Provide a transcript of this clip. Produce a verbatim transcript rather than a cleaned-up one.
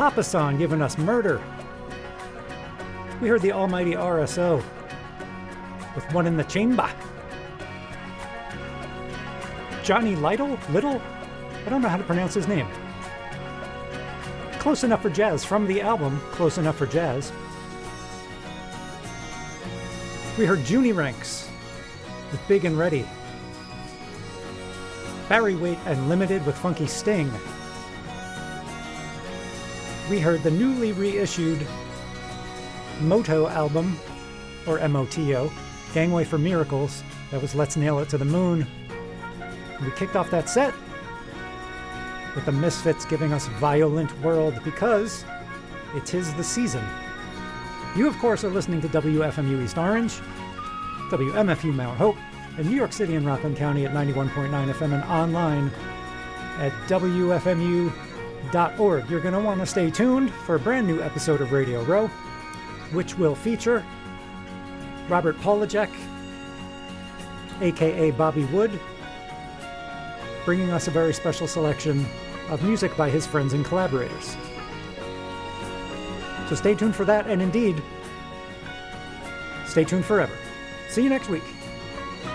Papa San giving us Murder. We heard the almighty R S O with One in the Chamber. Johnny Lytle? Little? I don't know how to pronounce his name. Close Enough for Jazz from the album Close Enough for Jazz. We heard Junie Ranks with Big and Ready. Barry Waite and Limited with Funky Sting. We heard the newly reissued Moto album, or M O T O, Gangway for Miracles. That was Let's Nail It to the Moon. And we kicked off that set with the Misfits giving us Violent World because it is the season. You, of course, are listening to W F M U East Orange, W M F U Mount Hope, in New York City and Rockland County at ninety-one point nine F M and online at W F M U dot org. You're going to want to stay tuned for a brand new episode of Radio Row, which will feature Robert Polacek, aka Bobby Wood, bringing us a very special selection of music by his friends and collaborators. So stay tuned for that, and indeed, stay tuned forever. See you next week.